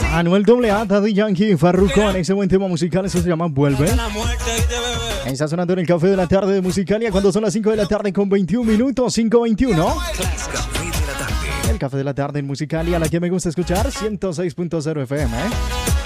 Anuel AA, Daddy Yankee, Farruko, en ese buen tema musical, eso se llama Vuelve. Está sonando en el Café de la Tarde de Musicalia cuando son las 5 de la tarde con 21 minutos, 5:21. El Café de la Tarde en Musicalia, la que me gusta escuchar, 106.0 FM,